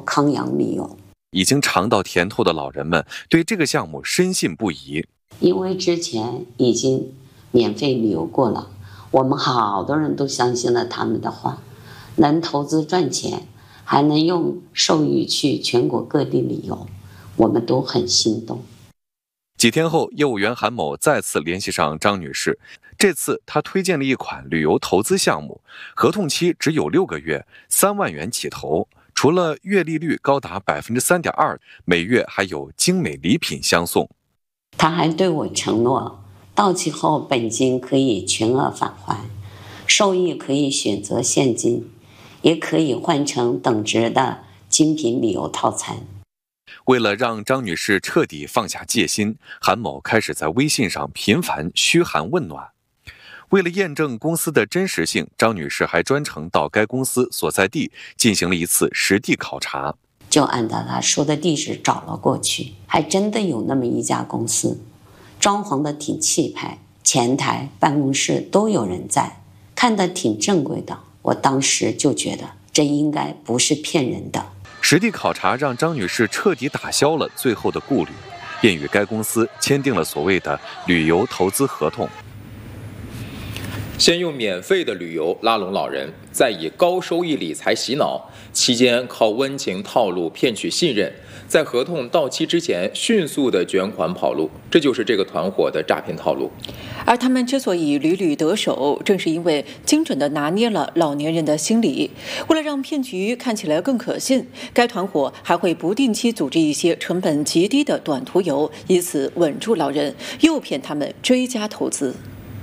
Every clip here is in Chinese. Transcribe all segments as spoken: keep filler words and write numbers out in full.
康养旅游。 已经尝到甜头的老人们对这个项目深信不疑， 因为之前已经免费旅游过了，我们好多人都相信了他们的话，能投资赚钱，还能用受益去全国各地旅游，我们都很心动。 几天后，业务员韩某再次联系上张女士，这次他推荐了一款旅游投资项目，合同期只有六个月，三万元起投。除了月利率高达百分之三点二，每月还有精美礼品相送。 他还对我承诺，到期后本金可以全额返还，收益可以选择现金，也可以换成等值的精品旅游套餐。 为了让张女士彻底放下戒心，韩某开始在微信上频繁嘘寒问暖。为了验证公司的真实性，张女士还专程到该公司所在地进行了一次实地考察， 就按照她说的地址找了过去，还真的有那么一家公司，装潢的挺气派，前台、办公室都有人在，看得挺正规的。我当时就觉得这应该不是骗人的。 实地考察让张女士彻底打消了最后的顾虑，便与该公司签订了所谓的旅游投资合同。 先用免费的旅游拉拢老人，再以高收益理财洗脑，期间靠温情套路骗取信任，在合同到期之前迅速的卷款跑路，这就是这个团伙的诈骗套路。 而他们之所以屡屡得手，正是因为精准地拿捏了老年人的心理。为了让骗局看起来更可信，该团伙还会不定期组织一些成本极低的短途游，以此稳住老人，诱骗他们追加投资。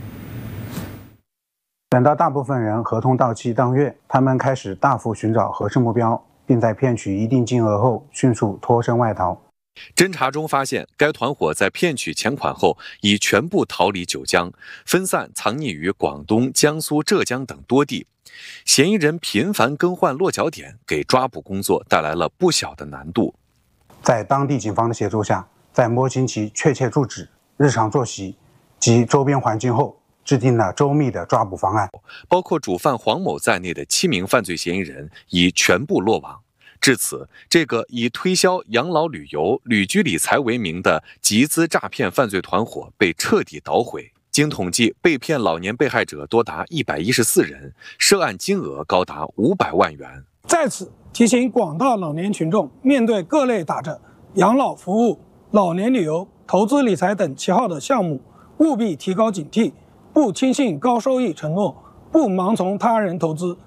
等到大部分人合同到期当月，他们开始大幅寻找合适目标，并在骗取一定金额后迅速脱身外逃。 侦查中发现，该团伙在骗取钱款后已全部逃离九江，分散藏匿于广东、江苏、浙江等多地。嫌疑人频繁更换落脚点，给抓捕工作带来了不小的难度。 在当地警方的协助下，在摸清其确切住址、日常作息及周边环境后，制定了周密的抓捕方案， 包括主犯黄某在内的七名犯罪嫌疑人已全部落网。至此，这个以推销养老旅游、旅居理财为名的集资诈骗犯罪团伙被彻底捣毁。经统计，被骗老年被害者多达一百一十四人，涉案金额高达五百万元。 在此提醒广大老年群众，面对各类打着养老服务、老年旅游、投资理财等旗号的项目，务必提高警惕，不轻信高收益承诺，不盲从他人投资。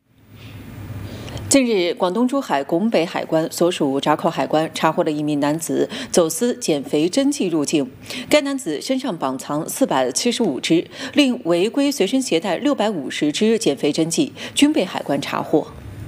近日，广东珠海拱北海关所属闸口海关查获了一名男子走私减肥针剂入境，该男子身上绑藏四百七十五支，另违规随身携带六百五十支减肥针剂，均被海关查获。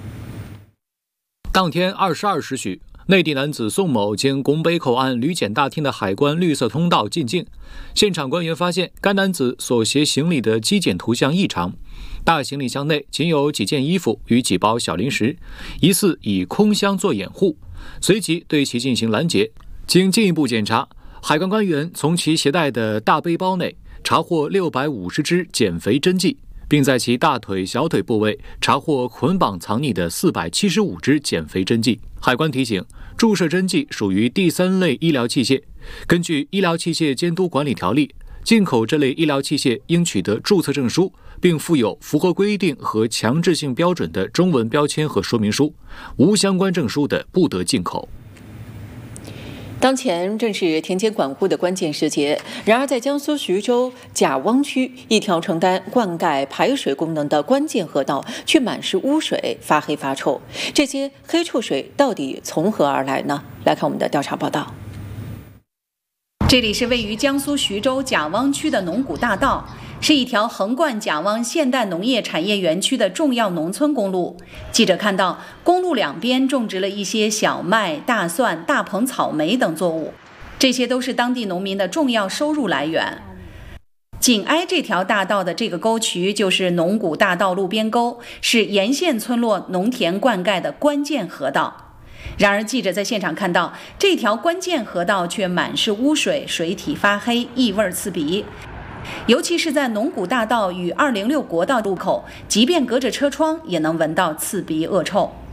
当天二十二时许，内地男子宋某经拱北口岸旅检大厅的海关绿色通道进境，现场官员发现该男子所携行李的机检图像异常，大行李箱内仅有几件衣服与几包小零食，疑似以空箱做掩护，随即对其进行拦截。经进一步检查，海关官员从其携带的大背包内查获六百五十支减肥针剂，并在其大腿、小腿部位查获捆绑藏匿的四百七十五支减肥针剂。海关提醒，注射针剂属于第三类医疗器械，根据《医疗器械监督管理条例》，进口这类医疗器械应取得注册证书，并附有符合规定和强制性标准的中文标签和说明书，无相关证书的不得进口。 当前正是田间管护的关键时节，然而在江苏徐州贾汪区，一条承担灌溉排水功能的关键河道却满是污水，发黑发臭。这些黑臭水到底从何而来呢？来看我们的调查报道。 这里是位于江苏徐州贾汪区的农古大道，是一条横贯贾汪现代农业产业园区的重要农村公路。记者看到，公路两边种植了一些小麦、大蒜、大棚草莓等作物，这些都是当地农民的重要收入来源。紧挨这条大道的这个沟渠就是农古大道路边沟，是沿线村落农田灌溉的关键河道。然而，记者在现场看到，这条关键河道却满是污水，水体发黑，异味刺鼻。尤其是在农古大道与二零六国道路口，即便隔着车窗，也能闻到刺鼻恶臭。